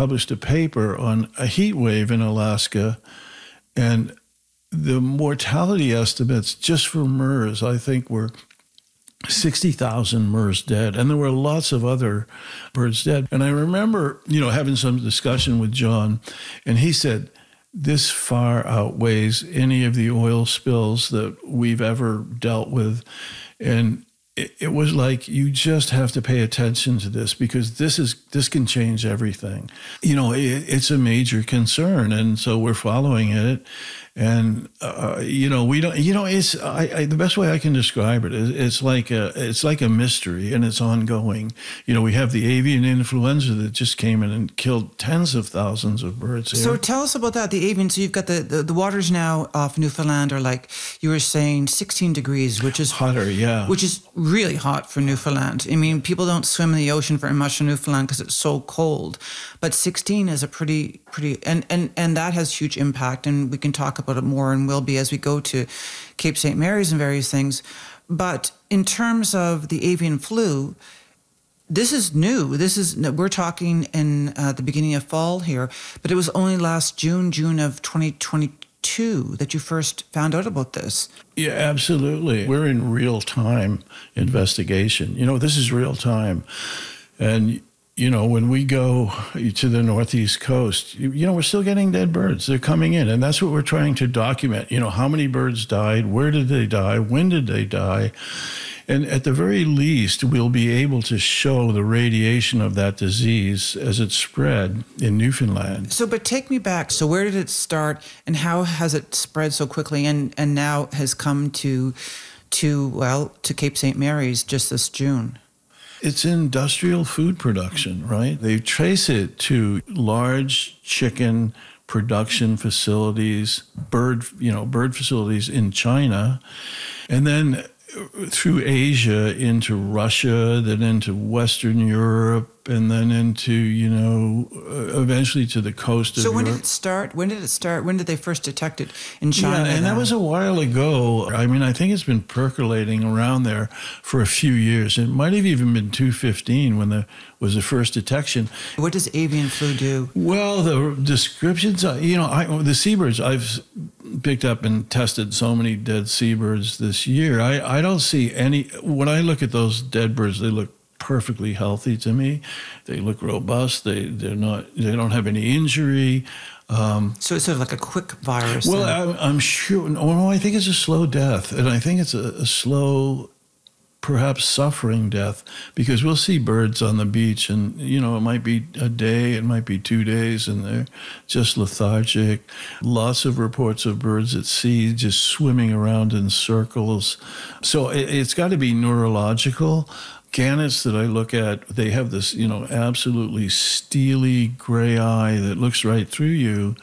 published a paper on a heat wave in Alaska, and the mortality estimates just for MERS, I think, were 60,000 MERS dead, and there were lots of other birds dead. And I remember, having some discussion with John, and he said, this far outweighs any of the oil spills that we've ever dealt with. And it was like, you just have to pay attention to this, because this can change everything. It's a major concern, and so we're following it. And we don't. It's the best way I can describe it is it's like a mystery, and it's ongoing. We have the avian influenza that just came in and killed tens of thousands of birds here. So tell us about that. The avian. So you've got the waters now off Newfoundland are, like you were saying, 16 degrees, which is hotter, yeah. Which is really hot for Newfoundland. I mean, people don't swim in the ocean very much in Newfoundland because it's so cold, but 16 is a pretty, and that has huge impact, and we can talk about it more and will be as we go to Cape St. Mary's and various things. But in terms of the avian flu, this is new. We're talking in the beginning of fall here, but it was only last June of 2022 that you first found out about this. Yeah, absolutely. We're in real-time investigation. This is real time. And when we go to the Northeast coast, we're still getting dead birds. They're coming in, and that's what we're trying to document. How many birds died? Where did they die? When did they die? And at the very least, we'll be able to show the radiation of that disease as it spread in Newfoundland. So, but take me back. So where did it start, and how has it spread so quickly and now has come to Cape St. Mary's just this June? It's industrial food production, right? They trace it to large chicken production facilities, bird facilities in China, and then through Asia into Russia, then into Western Europe, and then into, eventually to the coast of Europe. So when did it start? When did they first detect it in China? Yeah, and that was a while ago. I mean, I think it's been percolating around there for a few years. It might have even been 2015 when there was the first detection. What does avian flu do? Well, the descriptions, the seabirds, I've picked up and tested so many dead seabirds this year. I don't see any, when I look at those dead birds, they look perfectly healthy to me. They look robust. They don't have any injury. So it's sort of like a quick virus. Well, I'm sure. No, I think it's a slow death, and I think it's a slow, perhaps suffering death, because we'll see birds on the beach, and it might be a day, it might be 2 days, and they're just lethargic. Lots of reports of birds at sea just swimming around in circles. So it's got to be neurological. Gannets that I look at, they have this, absolutely steely gray eye that looks right through you.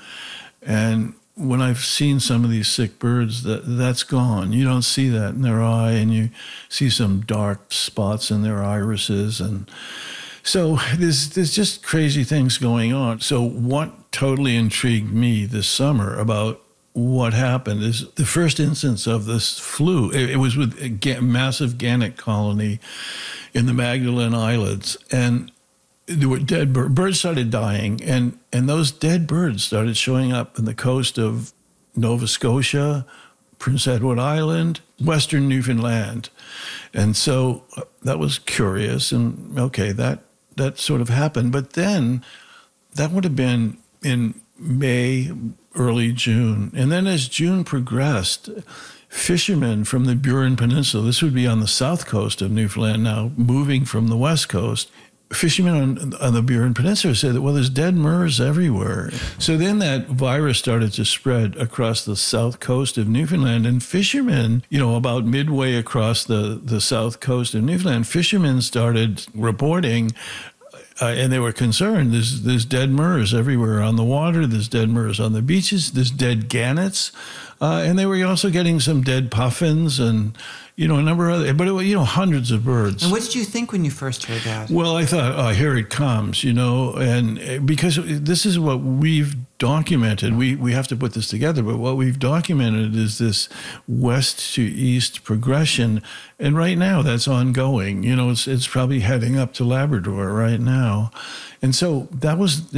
And when I've seen some of these sick birds, that's gone. You don't see that in their eye, and you see some dark spots in their irises. And so there's just crazy things going on. So what totally intrigued me this summer about what happened is the first instance of this flu. It was with a massive gannet colony in the Magdalen Islands, and there were dead birds started dying, and those dead birds started showing up in the coast of Nova Scotia, Prince Edward Island, Western Newfoundland. And so that was curious, and okay, that sort of happened. But then that would have been in May, early June. And then as June progressed, fishermen from the Burin Peninsula, this would be on the south coast of Newfoundland now, moving from the west coast, fishermen on the Burin Peninsula said that, well, there's dead MERS everywhere. So then that virus started to spread across the south coast of Newfoundland, and fishermen, about midway across the south coast of Newfoundland, fishermen started reporting and they were concerned. There's dead MERS everywhere on the water. There's dead MERS on the beaches. There's dead gannets. And they were also getting some dead puffins and, a number of other, but hundreds of birds. And what did you think when you first heard that? Well, I thought, oh, here it comes, and because this is what we've documented. We have to put this together, but what we've documented is this west to east progression. And right now that's ongoing. It's probably heading up to Labrador right now. And so that was